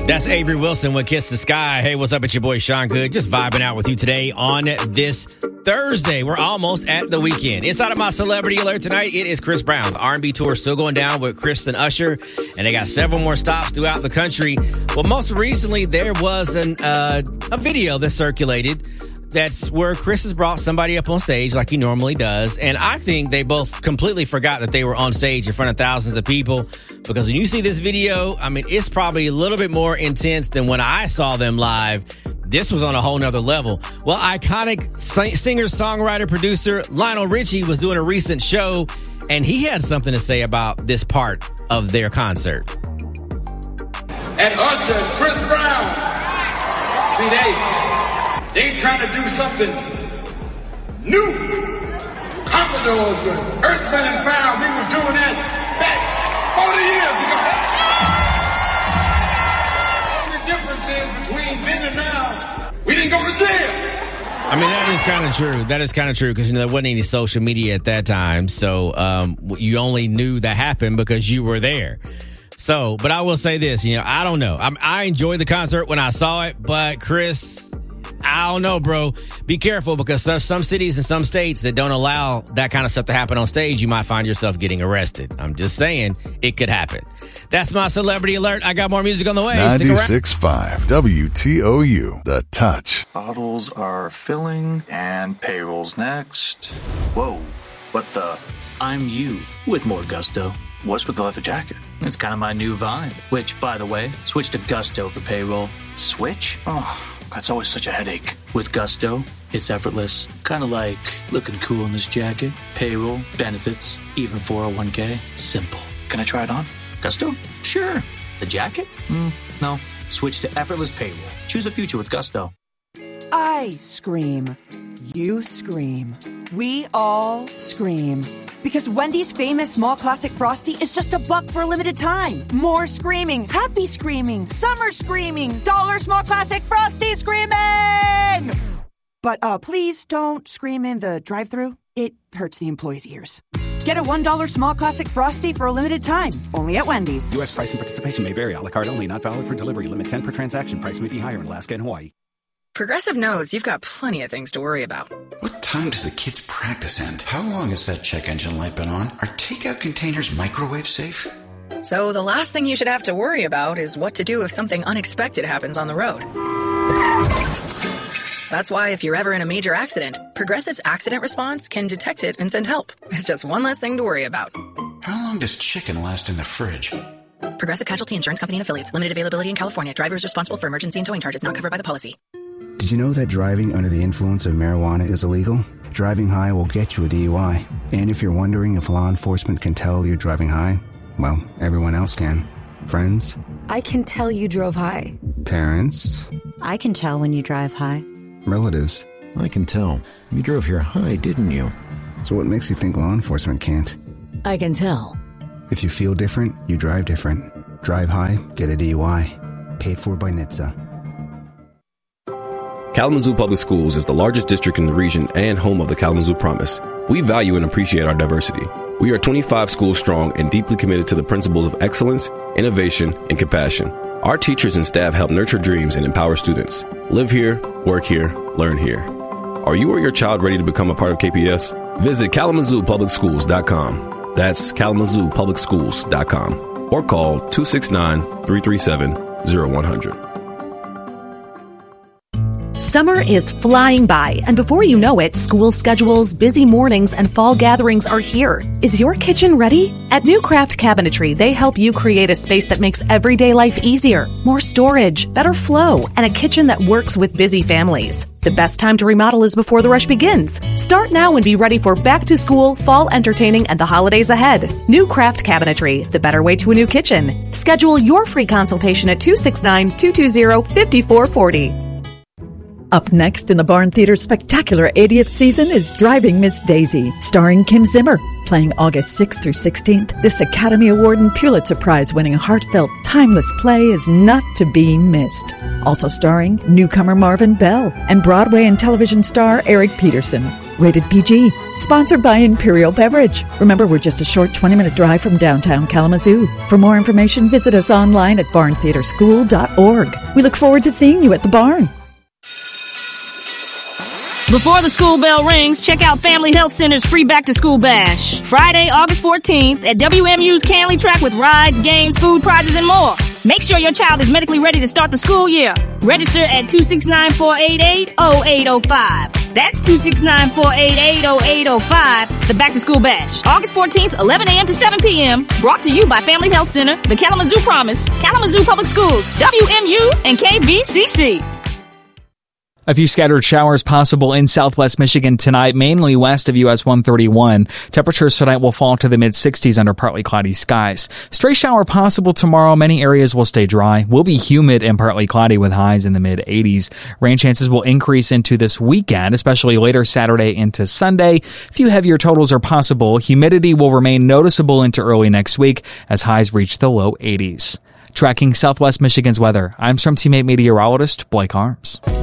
That's Avery Wilson with Kiss the Sky. Hey, what's up? It's your boy Sean Good. Just vibing out with you today on this Thursday. We're almost at the weekend. Inside of my celebrity alert tonight, it is Chris Brown. The R&B tour is still going down with Chris and Usher, and they got several more stops throughout the country. Well, most recently, there was a video that circulated that's where Chris has brought somebody up on stage like he normally does. And I think they both completely forgot that they were on stage in front of thousands of people. Because when you see this video, I mean, it's probably a little bit more intense than when I saw them live. This was on a whole nother level. Well, iconic singer, songwriter, producer Lionel Richie was doing a recent show, and he had something to say about this part of their concert. And Usher, Chris Brown. See, they trying to do something new. Commodores with Earth, Wind and Fire. We were doing that back 40 years ago. The difference is between then and now, we didn't go to jail. I mean, that is kind of true. That is kind of true because, there wasn't any social media at that time. So you only knew that happened because you were there. So, but I will say this, I don't know. I enjoyed the concert when I saw it, but Chris, I don't know, bro. Be careful because some cities and some states that don't allow that kind of stuff to happen on stage, you might find yourself getting arrested. I'm just saying it could happen. That's my celebrity alert. I got more music on the way. 96.5 WTOU, The Touch. Bottles are filling and payroll's next. Whoa, what the? I'm you with more gusto. What's with the leather jacket? It's kind of my new vibe. Which, by the way, switch to Gusto for payroll. Switch? Oh, that's always such a headache. With Gusto, it's effortless. Kind of like looking cool in this jacket. Payroll, benefits, even 401k. Simple. Can I try it on? Gusto? Sure. The jacket? No. Switch to effortless payroll. Choose a future with Gusto. I scream. You scream. We all scream. Because Wendy's famous small classic Frosty is just $1 for a limited time. More screaming, happy screaming, summer screaming, dollar small classic Frosty screaming! But please don't scream in the drive-thru. It hurts the employees' ears. Get a $1 small classic Frosty for a limited time. Only at Wendy's. U.S. price and participation may vary. A la carte only. Not valid for delivery. Limit 10 per transaction. Price may be higher in Alaska and Hawaii. Progressive knows you've got plenty of things to worry about. What time does the kids' practice end? How long has that check engine light been on? Are takeout containers microwave safe? So the last thing you should have to worry about is what to do if something unexpected happens on the road. That's why if you're ever in a major accident, Progressive's accident response can detect it and send help. It's just one less thing to worry about. How long does chicken last in the fridge? Progressive Casualty Insurance Company and Affiliates. Limited availability in California. Driver is responsible for emergency and towing charges not covered by the policy. Did you know that driving under the influence of marijuana is illegal? Driving high will get you a DUI. And if you're wondering if law enforcement can tell you're driving high, well, everyone else can. Friends? I can tell you drove high. Parents? I can tell when you drive high. Relatives? I can tell. You drove here high, didn't you? So what makes you think law enforcement can't? I can tell. If you feel different, you drive different. Drive high, get a DUI. Paid for by NHTSA. Kalamazoo Public Schools is the largest district in the region and home of the Kalamazoo Promise. We value and appreciate our diversity. We are 25 schools strong and deeply committed to the principles of excellence, innovation, and compassion. Our teachers and staff help nurture dreams and empower students. Live here, work here, learn here. Are you or your child ready to become a part of KPS? Visit KalamazooPublicSchools.com. That's KalamazooPublicSchools.com. Or call 269-337-0100. Summer is flying by, and before you know it, school schedules, busy mornings, and fall gatherings are here. Is your kitchen ready? At New Craft Cabinetry, they help you create a space that makes everyday life easier, more storage, better flow, and a kitchen that works with busy families. The best time to remodel is before the rush begins. Start now and be ready for back to school, fall entertaining, and the holidays ahead. New Craft Cabinetry, the better way to a new kitchen. Schedule your free consultation at 269-220-5440. Up next in the Barn Theater's spectacular 80th season is Driving Miss Daisy, starring Kim Zimmer. Playing August 6th through 16th, this Academy Award and Pulitzer Prize-winning heartfelt, timeless play is not to be missed. Also starring newcomer Marvin Bell and Broadway and television star Eric Peterson. Rated PG. Sponsored by Imperial Beverage. Remember, we're just a short 20-minute drive from downtown Kalamazoo. For more information, visit us online at barntheaterschool.org. We look forward to seeing you at the barn. Before the school bell rings, check out Family Health Center's free back-to-school bash. Friday, August 14th at WMU's Canley Track with rides, games, food, prizes, and more. Make sure your child is medically ready to start the school year. Register at 269-488-0805. That's 269-488-0805. The Back-to-School Bash. August 14th, 11 a.m. to 7 p.m. Brought to you by Family Health Center, the Kalamazoo Promise, Kalamazoo Public Schools, WMU, and KVCC. A few scattered showers possible in southwest Michigan tonight, mainly west of US 131. Temperatures tonight will fall to the mid-60s under partly cloudy skies. Stray shower possible tomorrow. Many areas will stay dry. Will be humid and partly cloudy with highs in the mid-80s. Rain chances will increase into this weekend, especially later Saturday into Sunday. A few heavier totals are possible. Humidity will remain noticeable into early next week as highs reach the low 80s. Tracking southwest Michigan's weather, I'm Storm Teammate meteorologist Blake Harms.